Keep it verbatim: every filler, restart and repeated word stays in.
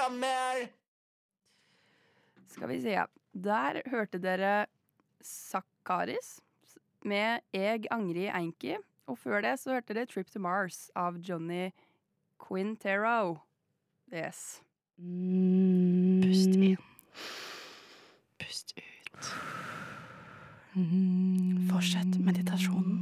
mer! Skal vi se. Der hørte dere Sakaris med Eg angri Einki. Og før det så hørte dere Trip to Mars av Johnny Quintero. Yes. Mm. Pust inn. Pust ut. Mm. Fortsett meditasjonen.